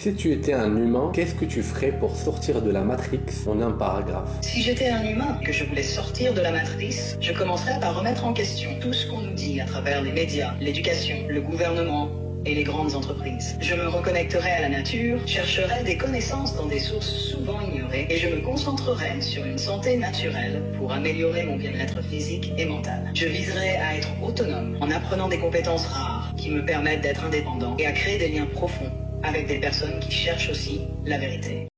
Si tu étais un humain, qu'est-ce que tu ferais pour sortir de la Matrix en un paragraphe? Si j'étais un humain et que je voulais sortir de la matrice, je commencerais par remettre en question tout ce qu'on nous dit à travers les médias, l'éducation, le gouvernement et les grandes entreprises. Je me reconnecterai à la nature, chercherai des connaissances dans des sources souvent ignorées et je me concentrerai sur une santé naturelle pour améliorer mon bien-être physique et mental. Je viserai à être autonome en apprenant des compétences rares qui me permettent d'être indépendant et à créer des liens profonds avec des personnes qui cherchent aussi la vérité.